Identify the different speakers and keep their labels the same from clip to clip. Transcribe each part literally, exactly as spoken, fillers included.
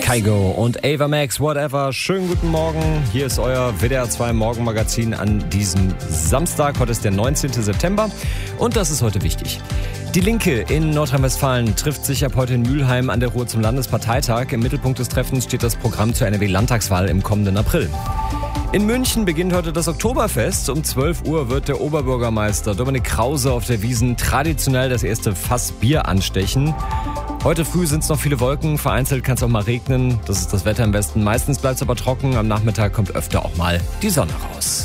Speaker 1: Kygo und Ava Max, whatever. Schönen guten Morgen. Hier ist euer W D R zwei Morgenmagazin an diesem Samstag. Heute ist der neunzehnten September und das ist heute wichtig. Die Linke in Nordrhein-Westfalen trifft sich ab heute in Mülheim an der Ruhr zum Landesparteitag. Im Mittelpunkt des Treffens steht das Programm zur N R W-Landtagswahl im kommenden April. In München beginnt heute das Oktoberfest. Um zwölf Uhr wird der Oberbürgermeister Dominik Krause auf der Wiesn traditionell das erste Fass Bier anstechen. Heute früh sind es noch viele Wolken, vereinzelt kann es auch mal regnen. Das ist das Wetter im Westen. Meistens bleibt es aber trocken. Am Nachmittag kommt öfter auch mal die Sonne raus.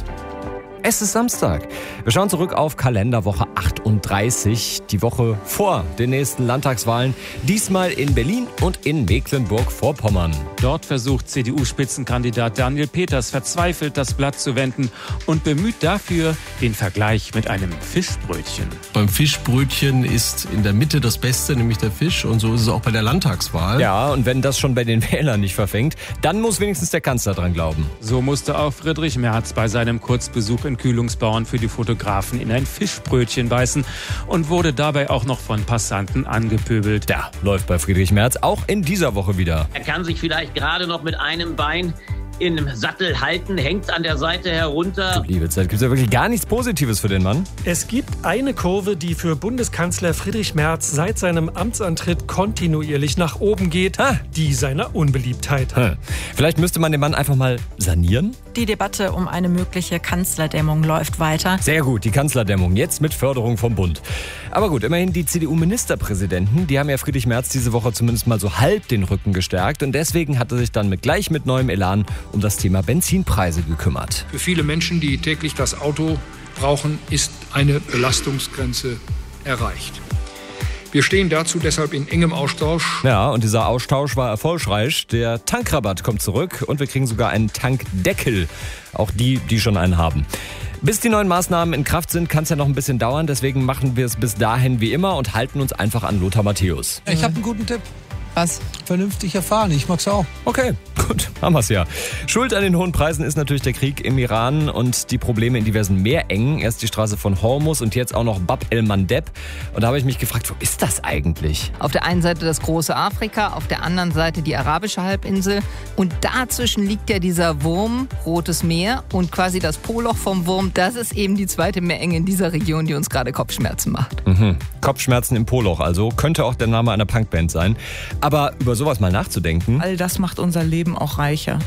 Speaker 1: Es ist Samstag. Wir schauen zurück auf Kalenderwoche achtunddreißig, die Woche vor den nächsten Landtagswahlen. Diesmal in Berlin und in Mecklenburg-Vorpommern.
Speaker 2: Dort versucht C D U-Spitzenkandidat Daniel Peters verzweifelt das Blatt zu wenden und bemüht dafür den Vergleich mit einem Fischbrötchen.
Speaker 3: Beim Fischbrötchen ist in der Mitte das Beste, nämlich der Fisch. Und so ist es auch bei der Landtagswahl.
Speaker 1: Ja, und wenn das schon bei den Wählern nicht verfängt, dann muss wenigstens der Kanzler dran glauben.
Speaker 2: So musste auch Friedrich Merz bei seinem Kurzbesuch in Kühlungsbauern für die Fotografen in ein Fischbrötchen beißen und wurde dabei auch noch von Passanten angepöbelt.
Speaker 1: Ja, läuft bei Friedrich Merz auch in dieser Woche wieder.
Speaker 4: Er kann sich vielleicht gerade noch mit einem Bein im Sattel halten, hängt an der Seite herunter.
Speaker 1: Du liebe Zeit, gibt es ja wirklich gar nichts Positives für den Mann?
Speaker 5: Es gibt eine Kurve, die für Bundeskanzler Friedrich Merz seit seinem Amtsantritt kontinuierlich nach oben geht,
Speaker 1: ah.
Speaker 5: die seiner Unbeliebtheit.
Speaker 1: Hm. Vielleicht müsste man den Mann einfach mal sanieren?
Speaker 6: Die Debatte um eine mögliche Kanzlerdämmung läuft weiter.
Speaker 1: Sehr gut, die Kanzlerdämmung, jetzt mit Förderung vom Bund. Aber gut, immerhin die C D U-Ministerpräsidenten, die haben ja Friedrich Merz diese Woche zumindest mal so halb den Rücken gestärkt. Und deswegen hat er sich dann mit gleich mit neuem Elan um das Thema Benzinpreise gekümmert.
Speaker 7: Für viele Menschen, die täglich das Auto brauchen, ist eine Belastungsgrenze erreicht. Wir stehen dazu deshalb in engem Austausch.
Speaker 1: Ja, und dieser Austausch war erfolgreich. Der Tankrabatt kommt zurück und wir kriegen sogar einen Tankdeckel. Auch die, die schon einen haben. Bis die neuen Maßnahmen in Kraft sind, kann es ja noch ein bisschen dauern. Deswegen machen wir es bis dahin wie immer und halten uns einfach an Lothar Matthäus.
Speaker 8: Ich habe einen guten Tipp.
Speaker 6: Was?
Speaker 8: Vernünftig erfahren, ich mag's auch.
Speaker 1: Okay, gut, haben wir's ja. Schuld an den hohen Preisen ist natürlich der Krieg im Iran und die Probleme in diversen Meerengen. Erst die Straße von Hormuz und jetzt auch noch Bab el-Mandeb. Und da habe ich mich gefragt, wo ist das eigentlich?
Speaker 9: Auf der einen Seite das große Afrika, auf der anderen Seite die arabische Halbinsel. Und dazwischen liegt ja dieser Wurm, Rotes Meer. Und quasi das Poloch vom Wurm, das ist eben die zweite Meerenge in dieser Region, die uns gerade Kopfschmerzen macht.
Speaker 1: Mhm. Kopfschmerzen im Poloch also, könnte auch der Name einer Punkband sein. Aber über sowas mal nachzudenken.
Speaker 6: All das macht unser Leben auch reicher.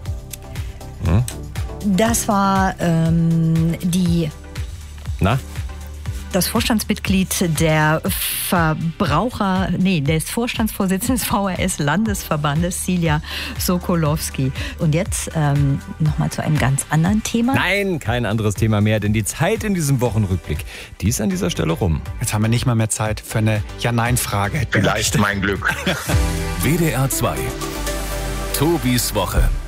Speaker 1: Hm?
Speaker 10: Das war ähm, die...
Speaker 1: Na?
Speaker 10: Das Vorstandsmitglied der Verbraucher, nee, des Vorstandsvorsitzenden des V R S-Landesverbandes, Silja Sokolowski. Und jetzt ähm, nochmal zu einem ganz anderen Thema.
Speaker 1: Nein, kein anderes Thema mehr, denn die Zeit in diesem Wochenrückblick, die ist an dieser Stelle rum.
Speaker 11: Jetzt haben wir nicht mal mehr Zeit für eine Ja-Nein-Frage.
Speaker 12: Vielleicht mein Glück.
Speaker 13: W D R zwei. Tobis Woche.